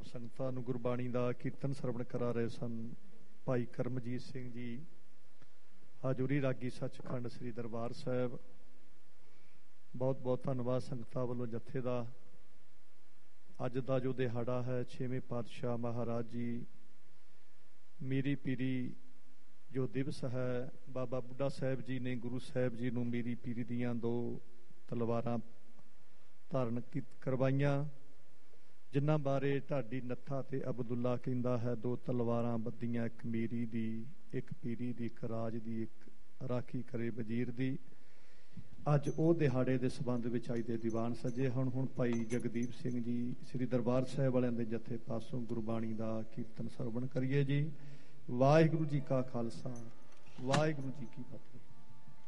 ਸੰਗਤਾਂ ਨੂੰ ਗੁਰਬਾਣੀ ਦਾ ਕੀਰਤਨ ਸਰਵਣ ਕਰਾ ਰਹੇ ਸਨ ਭਾਈ ਕਰਮਜੀਤ ਸਿੰਘ ਜੀ, ਹਾਜ਼ੂਰੀ ਰਾਗੀ ਸੱਚਖੰਡ ਸ੍ਰੀ ਦਰਬਾਰ ਸਾਹਿਬ। ਬਹੁਤ ਬਹੁਤ ਧੰਨਵਾਦ ਸੰਗਤਾਂ ਵੱਲੋਂ ਜੱਥੇ ਦਾ। ਅੱਜ ਦਾ ਜੋ ਦਿਹਾੜਾ ਹੈ, 6ਵੇਂ ਪਾਤਸ਼ਾਹ ਮਹਾਰਾਜ ਜੀ ਮੀਰੀ ਪੀਰੀ ਜੋ ਦਿਵਸ ਹੈ, ਬਾਬਾ ਬੁੱਢਾ ਸਾਹਿਬ ਜੀ ਨੇ ਗੁਰੂ ਸਾਹਿਬ ਜੀ ਨੂੰ ਮੀਰੀ ਪੀਰੀ ਦੀਆਂ 2 ਤਲਵਾਰਾਂ ਧਾਰਨ ਕਰਵਾਈਆਂ, ਜਿਨ੍ਹਾਂ ਬਾਰੇ ਢਾਡੀ ਨੱਥਾ ਤੇ ਅਬਦੁੱਲਾ ਕਹਿੰਦਾ ਹੈ 2 ਤਲਵਾਰਾਂ ਬੱਧੀਆਂ, ਇੱਕ ਮੀਰੀ ਦੀ, ਇੱਕ ਪੀਰੀ ਦੀ, ਇੱਕ ਰਾਜ ਦੀ, ਇੱਕ ਰਾਖੀ ਕਰੇ ਵਜ਼ੀਰ ਦੀ। ਅੱਜ ਉਹ ਦਿਹਾੜੇ ਦੇ ਸੰਬੰਧ ਵਿੱਚ ਅੱਜ ਦੇ ਦੀਵਾਨ ਸਜੇ ਹਨ। ਹੁਣ ਭਾਈ ਜਗਦੀਪ ਸਿੰਘ ਜੀ ਸ੍ਰੀ ਦਰਬਾਰ ਸਾਹਿਬ ਵਾਲਿਆਂ ਦੇ ਜਥੇ ਪਾਸੋਂ ਗੁਰਬਾਣੀ ਦਾ ਕੀਰਤਨ ਸਰਵਣ ਕਰੀਏ ਜੀ। ਵਾਹਿਗੁਰੂ ਜੀ ਕਾ ਖਾਲਸਾ, ਵਾਹਿਗੁਰੂ ਜੀ ਕੀ ਫਤਿਹ।